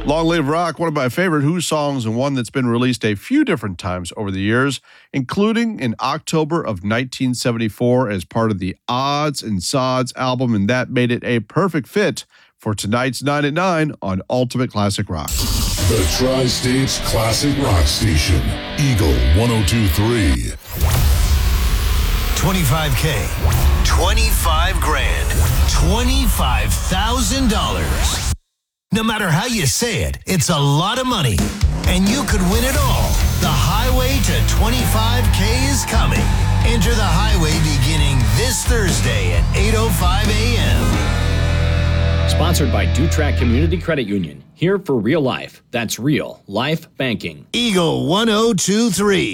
Long Live Rock, one of my favorite Who songs and one that's been released a few different times over the years, including in October of 1974 as part of the Odds and Sods album, and that made it a perfect fit for tonight's 9 at 9 on Ultimate Classic Rock. The Tri-States Classic Rock Station, Eagle 102.3. 25K, 25 grand, $25,000. No matter how you say it, it's a lot of money, and you could win it all. The highway to 25K is coming. Enter the highway beginning this Thursday at 8:05 a.m. Sponsored by Dutrack Community Credit Union. Here for real life. That's real life banking. Eagle 102.3.